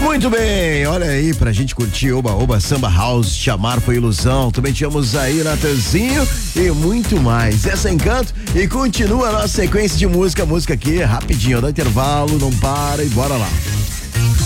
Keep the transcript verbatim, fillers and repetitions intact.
Muito bem, olha aí pra gente curtir Oba Oba Samba House, Chamar Foi Ilusão, também tínhamos aí Natanzinho e muito mais. Essa é Encanto e continua a nossa sequência de música, música aqui rapidinho, dá intervalo, não para e bora lá.